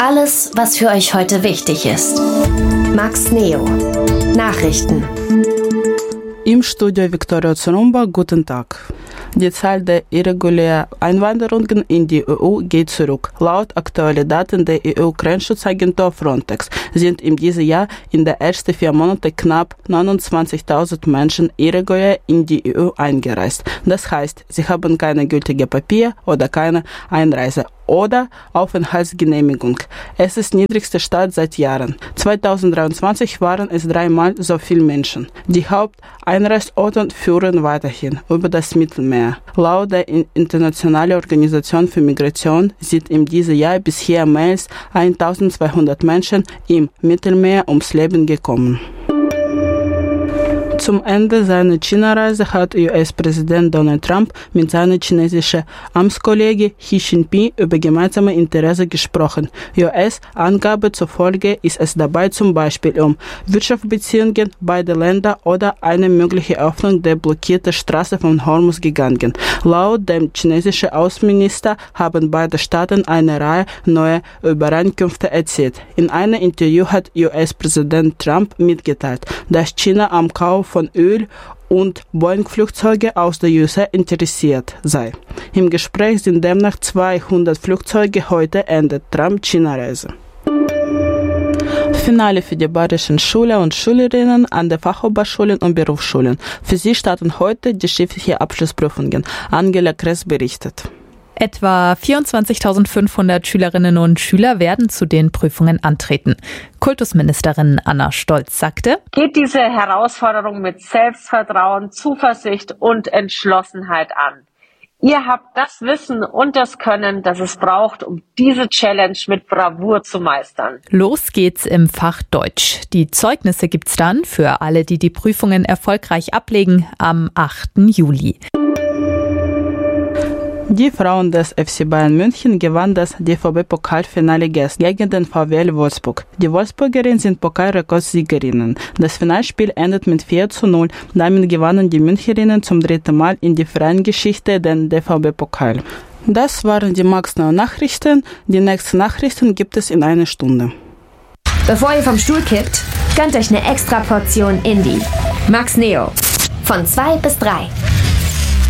Alles, was für euch heute wichtig ist. Max Neo. Nachrichten. Im Studio Viktoria Zorumba, guten Tag. Die Zahl der irregulären Einwanderungen in die EU geht zurück. Laut aktuellen Daten der EU-Grenzschutzagentur Frontex sind in diesem Jahr in den ersten 4 Monaten knapp 29.000 Menschen irregulär in die EU eingereist. Das heißt, sie haben keine gültige Papier oder keine Einreise oder Aufenthaltsgenehmigung. Es ist niedrigste Stand seit Jahren. 2023 waren es 3-mal so viele Menschen. Die Haupteinreisorte führen weiterhin über das Mittelmeer. Laut der Internationalen Organisation für Migration sind in diesem Jahr bisher mehr als 1200 Menschen im Mittelmeer ums Leben gekommen. Zum Ende seiner China-Reise hat US-Präsident Donald Trump mit seinem chinesischen Amtskollege Xi Jinping über gemeinsame Interessen gesprochen. US-Angabe zufolge ist es dabei zum Beispiel um Wirtschaftsbeziehungen beider Länder oder eine mögliche Öffnung der blockierten Straße von Hormuz gegangen. Laut dem chinesischen Außenminister haben beide Staaten eine Reihe neuer Übereinkünfte erzielt. In einem Interview hat US-Präsident Trump mitgeteilt, dass China am Kauf von Öl- und Boeing-Flugzeuge aus der USA interessiert sei. Im Gespräch sind demnach 200 Flugzeuge. Heute endet Trump-China-Reise. Finale für die bayerischen Schüler und Schülerinnen an den Fachhochschulen und Berufsschulen. Für sie starten heute die schriftlichen Abschlussprüfungen. Angela Kress berichtet. Etwa 24.500 Schülerinnen und Schüler werden zu den Prüfungen antreten. Kultusministerin Anna Stolz sagte: Geht diese Herausforderung mit Selbstvertrauen, Zuversicht und Entschlossenheit an. Ihr habt das Wissen und das Können, das es braucht, um diese Challenge mit Bravour zu meistern. Los geht's im Fach Deutsch. Die Zeugnisse gibt's dann für alle, die die Prüfungen erfolgreich ablegen, am 8. Juli. Die Frauen des FC Bayern München gewannen das DFB-Pokalfinale gegen den VfL Wolfsburg. Die Wolfsburgerinnen sind Pokalrekordsiegerinnen. Das Finalspiel endet mit 4:0. Damit gewannen die Münchnerinnen zum 3. Mal in der freien Geschichte den DFB-Pokal. Das waren die Max Neo Nachrichten. Die nächsten Nachrichten gibt es in einer Stunde. Bevor ihr vom Stuhl kippt, gönnt euch eine extra Portion Indie. Max Neo. Von 2 bis 3.